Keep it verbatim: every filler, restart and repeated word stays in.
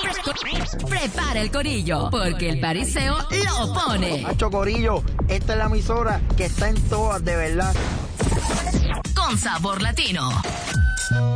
Prepara el corillo, porque el pariseo lo pone. Macho corillo, esta es la emisora que está en todas, de verdad. Con sabor latino.